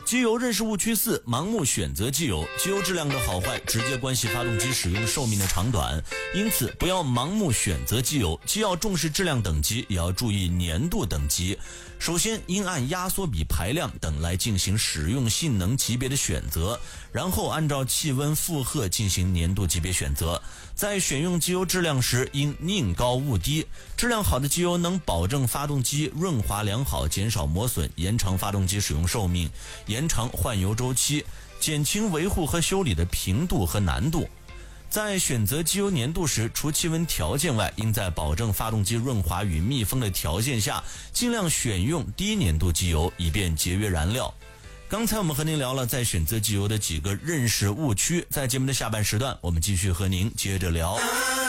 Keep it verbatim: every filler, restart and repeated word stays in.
机油认识误区四：盲目选择机油。机油质量的好坏直接关系发动机使用寿命的长短，因此不要盲目选择机油，既要重视质量等级，也要注意粘度等级。首先应按压缩比、排量等来进行使用性能级别的选择，然后按照气温负荷进行粘度级别选择。在选用机油质量时应宁高勿低，质量好的机油能保证发动机润滑良好，减少磨损，延长发动机使用寿命，延长换油周期，减轻维护和修理的频度和难度。在选择机油粘度时，除气温条件外，应在保证发动机润滑与密封的条件下，尽量选用低粘度机油，以便节约燃料。刚才我们和您聊了在选择机油的几个认识误区，在节目的下半时段，我们继续和您接着聊。